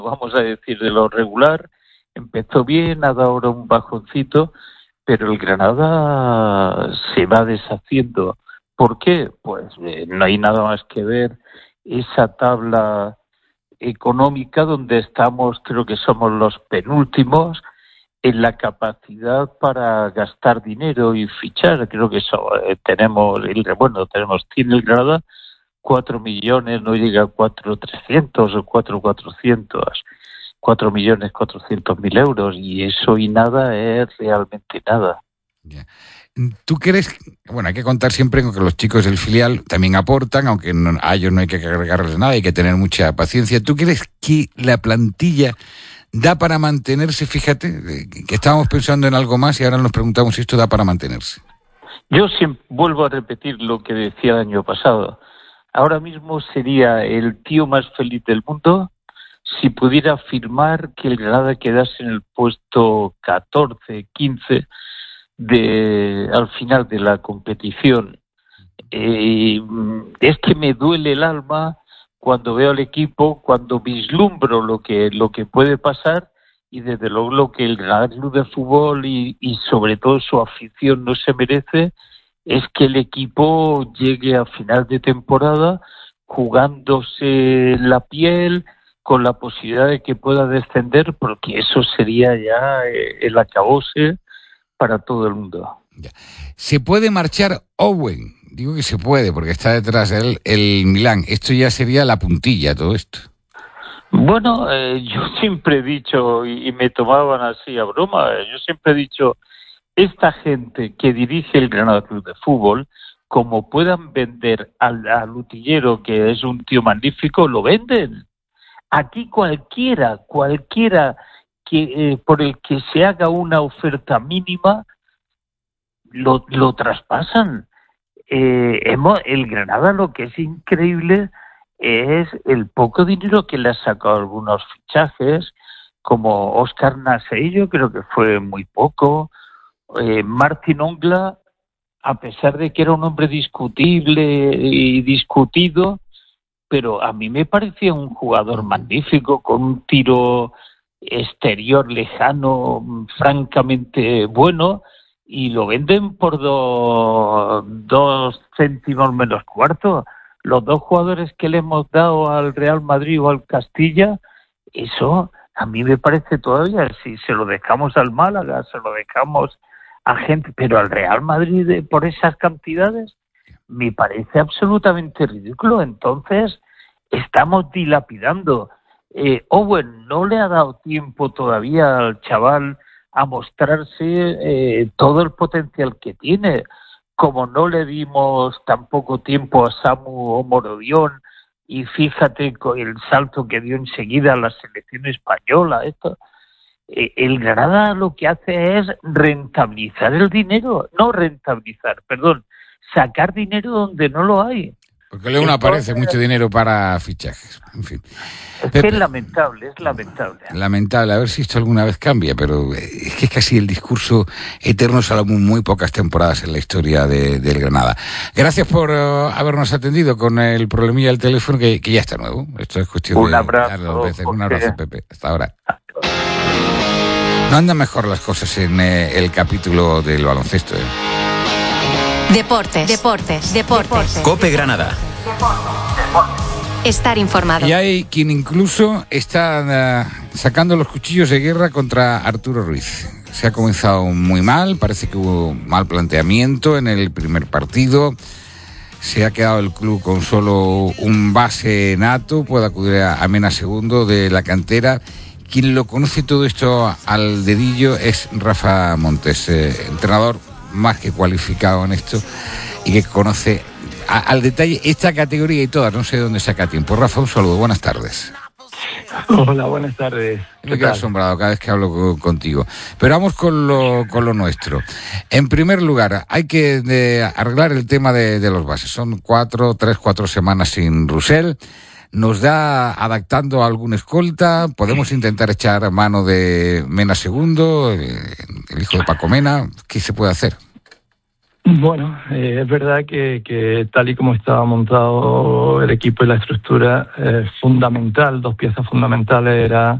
vamos a decir, de lo regular. Empezó bien, ha dado ahora un bajoncito, pero el Granada se va deshaciendo. ¿Por qué? Pues no hay nada más que ver esa tabla económica donde estamos, creo que somos los penúltimos en la capacidad para gastar dinero y fichar. Creo que tenemos tiene el Granada 4 millones, no llega a 4.300.000 o 4.400.000, 4.400.000 euros, y eso y nada es realmente nada. Yeah. ¿Tú crees? Bueno, hay que contar siempre con que los chicos del filial también aportan, aunque a ellos no hay que agregarles nada, hay que tener mucha paciencia. ¿Tú crees que la plantilla da para mantenerse? Fíjate, que estábamos pensando en algo más y ahora nos preguntamos si esto da para mantenerse. Yo siempre vuelvo a repetir lo que decía el año pasado. Ahora mismo sería el tío más feliz del mundo si pudiera afirmar que el Granada quedase en el puesto 14, 15 al final de la competición. Es que me duele el alma cuando veo al equipo, cuando vislumbro lo que puede pasar, y desde luego lo que el Granada Club de Fútbol y sobre todo su afición no se merece es que el equipo llegue a final de temporada jugándose la piel, con la posibilidad de que pueda descender, porque eso sería ya el acabose para todo el mundo. ¿Se puede marchar Owen? Digo que se puede, porque está detrás de él el Milán. Esto ya sería la puntilla, todo esto. Bueno, yo siempre he dicho, y me tomaban así a broma, yo siempre he dicho, esta gente que dirige el Granada Club de Fútbol, como puedan vender al utillero, que es un tío magnífico, lo venden. Aquí cualquiera que por el que se haga una oferta mínima, lo traspasan. El Granada, lo que es increíble es el poco dinero que le ha sacado algunos fichajes, como Óscar Naseillo, creo que fue muy poco. Martín Ongla, a pesar de que era un hombre discutible y discutido, pero a mí me parecía un jugador magnífico, con un tiro exterior lejano francamente bueno, y lo venden por 2 céntimos menos cuarto. Los 2 jugadores que le hemos dado al Real Madrid o al Castilla, eso a mí me parece todavía, si se lo dejamos al Málaga, se lo dejamos a gente, pero al Real Madrid por esas cantidades, me parece absolutamente ridículo. Entonces, estamos dilapidando. Owen no le ha dado tiempo todavía al chaval a mostrarse todo el potencial que tiene, como no le dimos tampoco tiempo a Samu Omorodion, y fíjate con el salto que dio enseguida a la selección española. El Granada lo que hace es sacar dinero donde no lo hay. Porque luego no aparece mucho dinero para fichajes. En fin. Es que es lamentable. Lamentable, a ver si esto alguna vez cambia, pero es que es casi el discurso eterno, salvo muy pocas temporadas en la historia del Granada. Gracias por habernos atendido con el problemilla del teléfono, que ya está nuevo. Esto es cuestión de darle 2 veces. Un abrazo, Pepe. Hasta ahora. No andan mejor las cosas en el capítulo del baloncesto. Deportes. COPE Granada. Estar informado. Y hay quien incluso está sacando los cuchillos de guerra contra Arturo Ruiz. Se ha comenzado muy mal, parece que hubo mal planteamiento en el primer partido. Se ha quedado el club con solo un base nato, puede acudir a Mena segundo de la cantera. Quien lo conoce todo esto al dedillo es Rafa Montes, entrenador más que cualificado en esto y que conoce al detalle esta categoría y todas. No sé de dónde saca tiempo. Rafa, un saludo, buenas tardes. Hola, buenas tardes. Me quedo asombrado cada vez que hablo contigo. Pero vamos con lo nuestro. En primer lugar, hay que arreglar el tema de los bases. Son 4 semanas sin Roussel. Nos da adaptando a algún escolta. Podemos intentar echar mano de Mena segundo, el hijo de Paco Mena. ¿Qué se puede hacer? Bueno, es verdad que tal y como estaba montado el equipo y la estructura, fundamental, 2 piezas fundamentales era